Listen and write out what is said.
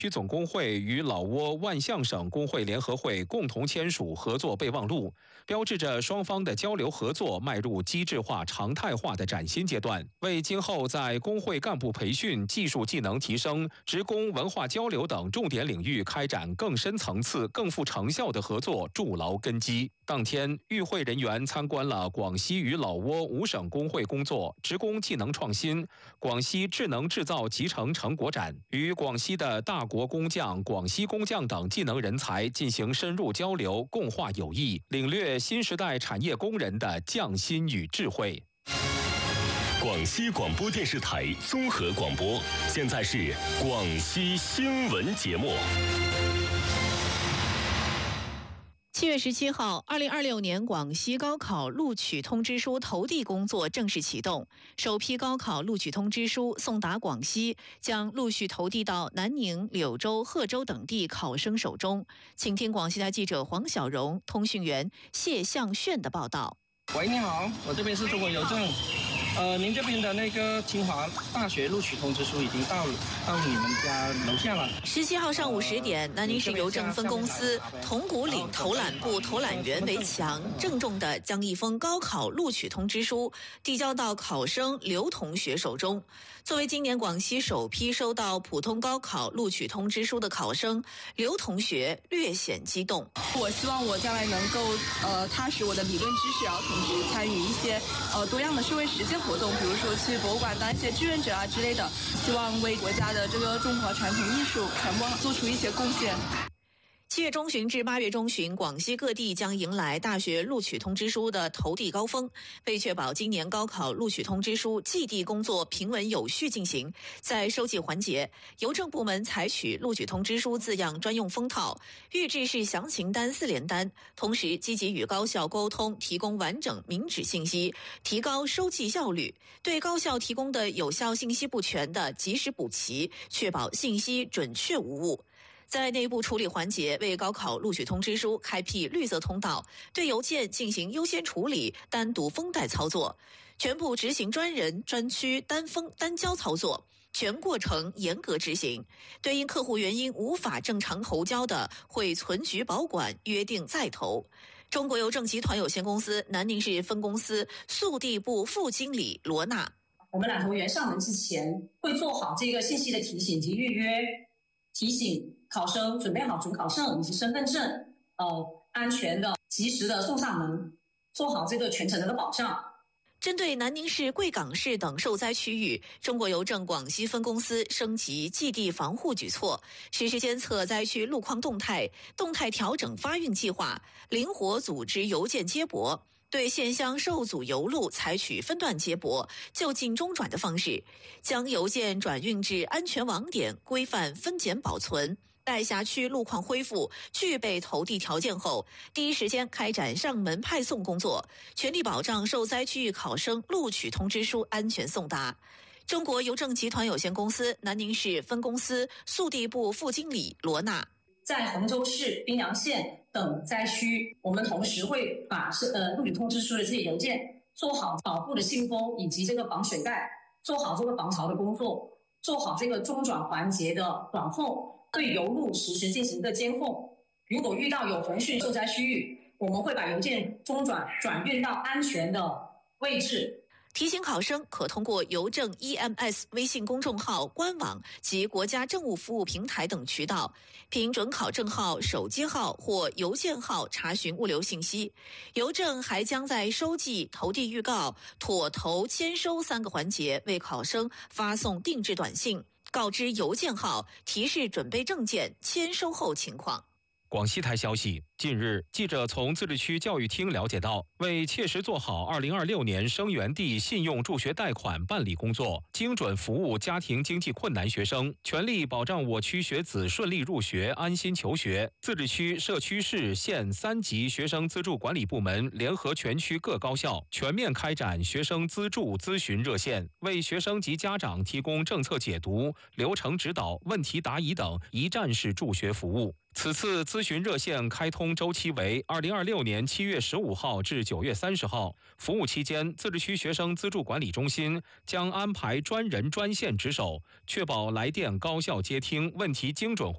区总工会与老挝万象省工会联合会共同签署合作备忘录，标志着双方的交流合作迈入机制化、常态化的崭新阶段，为今后在工会干部培训、技术技能提升、职工文化交流等重点领域开展更深层次、更富成效的合作筑牢根基。当天，与会人员参观了广西与老挝5省工会工作、职工技能创新、广西智能制造集成成果展，与广西的大国工匠、广西工匠等技能人才进行深入交流，共话友谊，领略新时代产业工人的匠心与智慧。 广西广播电视台综合广播，现在是广西新闻节目。 7月17号，2026年广西高考录取通知书投递工作正式启动，首批高考录取通知书送达广西，将陆续投递到南宁、柳州、贺州等地考生手中。请听广西台记者黄小荣、通讯员谢向炫的报道。 喂，你好，我这边是中国邮政。您这边的那个清华大学录取通知书已经到你们家楼下了。 17号上午10点，南宁市邮政分公司铜鼓岭投览部投览员韦强郑重地将一封高考录取通知书递交到考生刘同学手中。作为今年广西首批收到普通高考录取通知书的考生，刘同学略显激动。 我希望我将来能够踏实我的理论知识，然后同时参与一些多样的社会实践活动，比如说去博物馆当一些志愿者啊之类的，希望为国家的这个中华传统艺术传播做出一些贡献。 7月中旬至8月中旬，广西各地将迎来大学录取通知书的投递高峰。为确保今年高考录取通知书寄递工作平稳有序进行，在收寄环节，邮政部门采取录取通知书字样专用封套，预制式详情单4联单，同时积极与高校沟通，提供完整明纸信息，提高收寄效率。对高校提供的有效信息不全的及时补齐，确保信息准确无误。在内部处理环节，为高考录取通知书开辟绿色通道，对邮件进行优先处理、单独封袋操作，全部执行专人专区单封单交操作，全过程严格执行。对因客户原因无法正常投交的，会存局保管，约定再投。中国邮政集团有限公司南宁市分公司速递部副经理罗娜： 我们揽投员上门之前，会做好这个信息的提醒及预约，提醒考生准备好准考证以及身份证，安全的、及时的送上门，做好这个全程的保障。 针对南宁市、贵港市等受灾区域，中国邮政广西分公司升级寄递防护举措，实时监测灾区路况动态，动态调整发运计划，灵活组织邮件接驳。对县乡受阻邮路采取分段接驳、就近中转的方式，将邮件转运至安全网点，规范分拣保存。待辖区路况恢复、具备投递条件后，第一时间开展上门派送工作，全力保障受灾区域考生录取通知书安全送达。中国邮政集团有限公司南宁市分公司速递部副经理罗娜： 在洪州市、宾阳县等灾区，我们同时会把录取通知书的这些邮件做好保护的信封以及这个防水盖，做好这个防潮的工作，做好这个中转环节的短缝，对邮路实时进行一个监控。如果遇到有洪汛受灾区域，我们会把邮件中转运到安全的位置。 提醒考生可通过邮政 EMS 微信公众号、官网及国家政务服务平台等渠道，凭准考证号、手机号或邮件号查询物流信息。邮政还将在收寄、投递预告、妥投、签收3个环节为考生发送定制短信，告知邮件号，提示准备证件、签收后情况。 广西台消息，近日，记者从自治区教育厅了解到，为切实做好2026年生源地信用助学贷款办理工作，精准服务家庭经济困难学生，全力保障我区学子顺利入学、安心求学，自治区、社区市、县3级学生资助管理部门联合全区各高校，全面开展学生资助咨询热线，为学生及家长提供政策解读、流程指导、问题答疑等一站式助学服务。此次咨询热线开通周期为2026年7月15号至9月30号，服务期间，自治区学生资助管理中心将安排专人专线值守，确保来电高效接听，问题精准回